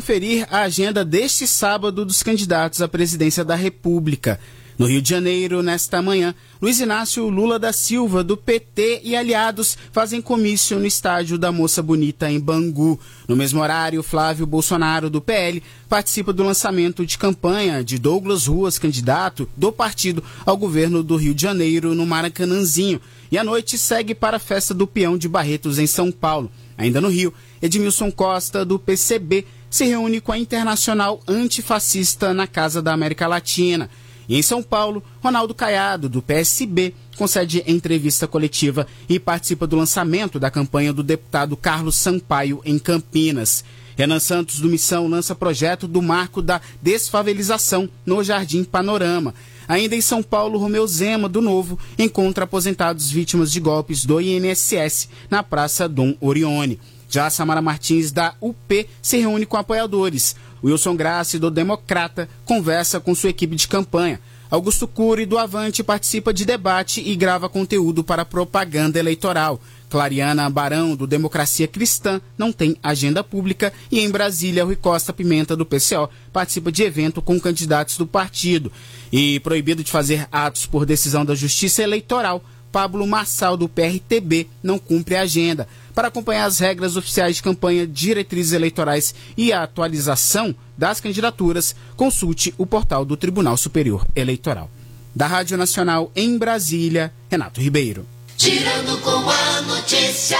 conferir a agenda deste sábado dos candidatos à presidência da República. No Rio de Janeiro, nesta manhã, Luiz Inácio Lula da Silva, do PT e aliados, fazem comício no estádio da Moça Bonita, em Bangu. No mesmo horário, Flávio Bolsonaro, do PL, participa do lançamento de campanha de Douglas Ruas, candidato do partido ao governo do Rio de Janeiro, no Maracanãzinho. E à noite segue para a festa do Peão de Barretos, em São Paulo. Ainda no Rio, Edmilson Costa, do PCB, se reúne com a Internacional Antifascista na Casa da América Latina. E em São Paulo, Ronaldo Caiado, do PSB, concede entrevista coletiva e participa do lançamento da campanha do deputado Carlos Sampaio em Campinas. Renan Santos, do Missão, lança projeto do marco da desfavelização no Jardim Panorama. Ainda em São Paulo, Romeu Zema, do Novo, encontra aposentados vítimas de golpes do INSS na Praça Dom Orione. Já Samara Martins, da UP, se reúne com apoiadores. Wilson Grassi, do Democrata, conversa com sua equipe de campanha. Augusto Cury, do Avante, participa de debate e grava conteúdo para propaganda eleitoral. Clariana Barão, do Democracia Cristã, não tem agenda pública. E em Brasília, Rui Costa Pimenta, do PCO, participa de evento com candidatos do partido. E proibido de fazer atos por decisão da Justiça Eleitoral, Pablo Marçal, do PRTB, não cumpre a agenda. Para acompanhar as regras oficiais de campanha, diretrizes eleitorais e a atualização das candidaturas, consulte o portal do Tribunal Superior Eleitoral. Da Rádio Nacional em Brasília, Renato Ribeiro. Girando com a notícia.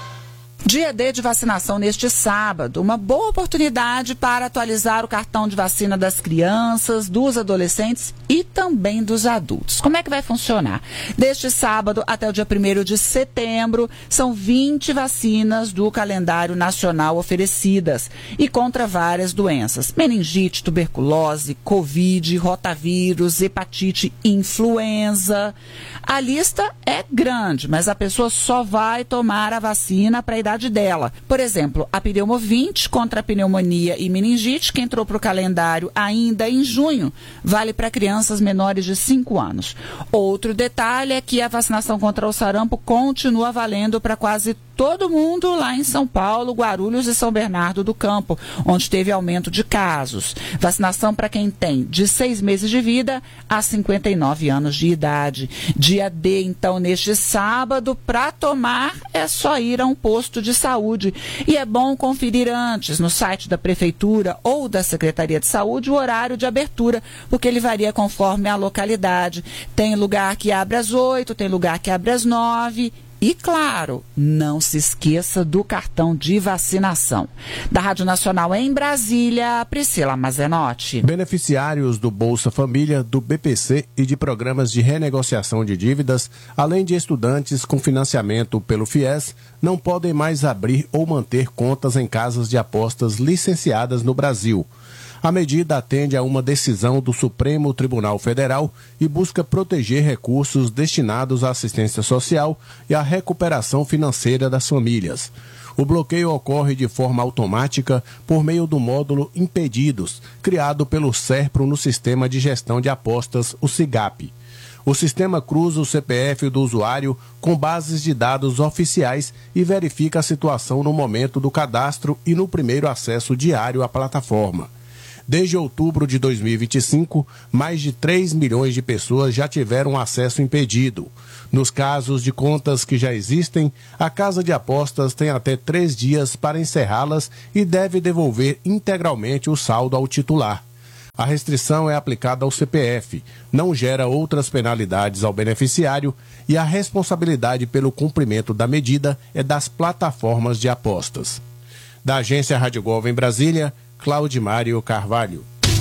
Dia D de vacinação neste sábado, uma boa oportunidade para atualizar o cartão de vacina das crianças, dos adolescentes e também dos adultos. Como é que vai funcionar? Deste sábado até o dia 1º de setembro, são 20 vacinas do calendário nacional oferecidas e contra várias doenças: meningite, tuberculose, covid, rotavírus, hepatite, influenza. A lista é grande, mas a pessoa só vai tomar a vacina para a idade dela. Por exemplo, a pneumovinte contra a pneumonia e meningite, que entrou para o calendário ainda em junho, vale para crianças menores de 5 anos. Outro detalhe é que a vacinação contra o sarampo continua valendo para quase todo mundo lá em São Paulo, Guarulhos e São Bernardo do Campo, onde teve aumento de casos. Vacinação para quem tem de 6 meses de vida a 59 anos de idade. Dia D, então, neste sábado, para tomar é só ir a um posto de saúde. E é bom conferir antes no site da Prefeitura ou da Secretaria de Saúde o horário de abertura, porque ele varia conforme a localidade. Tem lugar que abre às 8, tem lugar que abre às 9. E, claro, não se esqueça do cartão de vacinação. Da Rádio Nacional em Brasília, Priscila Mazenotti. Beneficiários do Bolsa Família, do BPC e de programas de renegociação de dívidas, além de estudantes com financiamento pelo FIES, não podem mais abrir ou manter contas em casas de apostas licenciadas no Brasil. A medida atende a uma decisão do Supremo Tribunal Federal e busca proteger recursos destinados à assistência social e à recuperação financeira das famílias. O bloqueio ocorre de forma automática por meio do módulo Impedidos, criado pelo SERPRO no Sistema de Gestão de Apostas, o SIGAP. O sistema cruza o CPF do usuário com bases de dados oficiais e verifica a situação no momento do cadastro e no primeiro acesso diário à plataforma. Desde outubro de 2025, mais de 3 milhões de pessoas já tiveram acesso impedido. Nos casos de contas que já existem, a casa de apostas tem até 3 dias para encerrá-las e deve devolver integralmente o saldo ao titular. A restrição é aplicada ao CPF, não gera outras penalidades ao beneficiário e a responsabilidade pelo cumprimento da medida é das plataformas de apostas. Da agência Rádio Gov em Brasília, Claudimário Carvalho.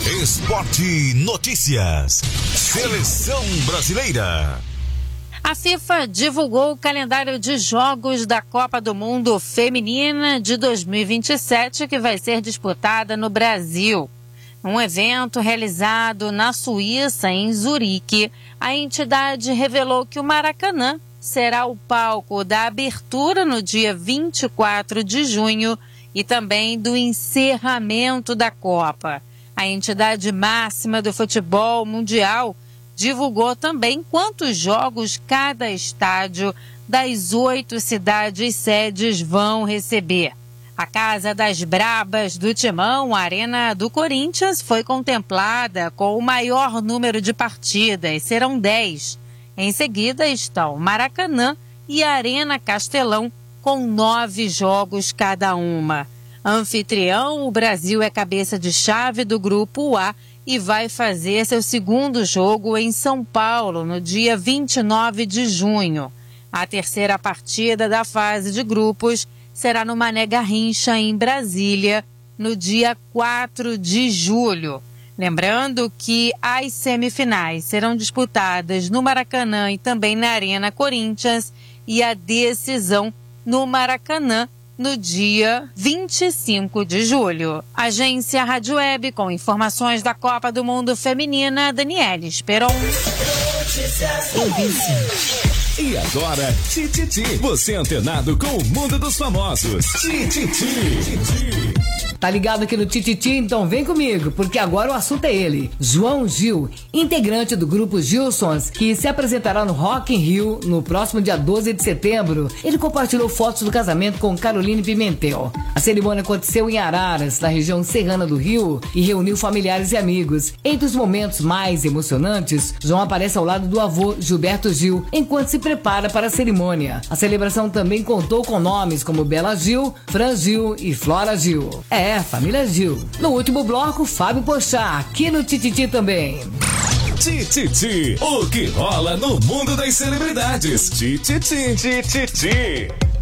Esporte Notícias. Seleção Brasileira. A FIFA divulgou o calendário de jogos da Copa do Mundo Feminina de 2027, que vai ser disputada no Brasil. Um evento realizado na Suíça, em Zurique, a entidade revelou que o Maracanã será o palco da abertura no dia 24 de junho e também do encerramento da Copa. A entidade máxima do futebol mundial divulgou também quantos jogos cada estádio das 8 cidades sedes vão receber. A Casa das Brabas do Timão, a Arena do Corinthians, foi contemplada com o maior número de partidas, serão 10. Em seguida estão Maracanã e a Arena Castelão, com 9 jogos cada uma. Anfitrião, o Brasil é cabeça de chave do Grupo A e vai fazer seu segundo jogo em São Paulo, no dia 29 de junho. A terceira partida da fase de grupos será no Mané Garrincha, em Brasília, no dia 4 de julho. Lembrando que as semifinais serão disputadas no Maracanã e também na Arena Corinthians e a decisão no Maracanã no dia 25 de julho. Agência Rádio Web, com informações da Copa do Mundo Feminina, Daniele Esperon. E agora, Tititi. Você antenado com o mundo dos famosos. Tititi. Tá ligado aqui no Tititi? Então vem comigo, porque agora o assunto é ele. João Gil, integrante do grupo Gilsons, que se apresentará no Rock in Rio no próximo dia 12 de setembro. Ele compartilhou fotos do casamento com Caroline Pimentel. A cerimônia aconteceu em Araras, na região serrana do Rio, e reuniu familiares e amigos. Entre os momentos mais emocionantes, João aparece ao lado do avô Gilberto Gil, enquanto se prepara para a cerimônia. A celebração também contou com nomes como Bela Gil, Fran Gil e Flora Gil. Família Gil. No último bloco, Fábio Pochá, aqui no Tititi também. Tititi, o que rola no mundo das celebridades. Tititi.